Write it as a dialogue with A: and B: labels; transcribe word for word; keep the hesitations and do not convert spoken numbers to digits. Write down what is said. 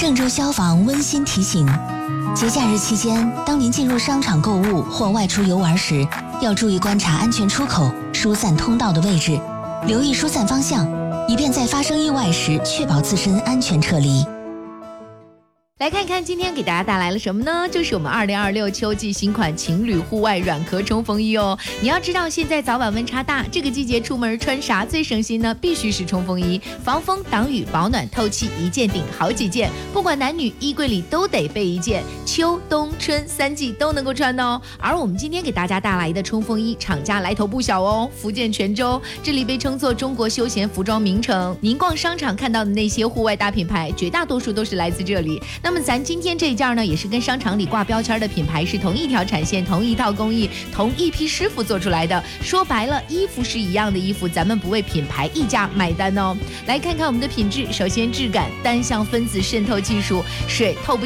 A: 郑州消防温馨提醒：节假日期间，当您进入商场购物或外出游玩时，要注意观察安全出口、疏散通道的位置，留意疏散方向，以便在发生意外时确保自身安全撤离。
B: 来看看今天给大家带来了什么呢？就是我们二零二六秋季新款情侣户外软壳冲锋衣哦。你要知道，现在早晚温差大，这个季节出门穿啥最省心呢？必须是冲锋衣，防风挡雨保暖透气，一件顶好几件，不管男女，衣柜里都得备一件，秋冬春三季都能够穿的哦。而我们今天给大家带来的冲锋衣，厂家来头不小哦，福建泉州，这里被称作中国休闲服装名城。您逛商场看到的那些户外大品牌，绝大多数都是来自这里。那么咱今天这一件呢，也是跟商场里挂标签的品牌是同一条产线、同一套工艺、同一批师傅做出来的。说白了，衣服是一样的衣服，咱们不为品牌溢价买单哦。来看看我们的品质，首先质感，单向分子渗透技术，水透不